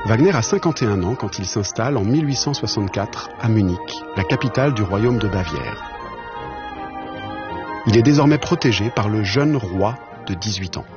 Wagner a 51 ans quand il s'installe en 1864 à Munich, la capitale du royaume de Bavière. Il est désormais protégé par le jeune roi de 18 ans.